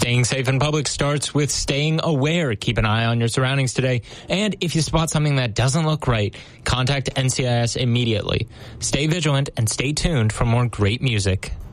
Staying safe in public starts with staying aware. Keep an eye on your surroundings today. And if you spot something that doesn't look right, contact NCIS immediately. Stay vigilant and stay tuned for more great music.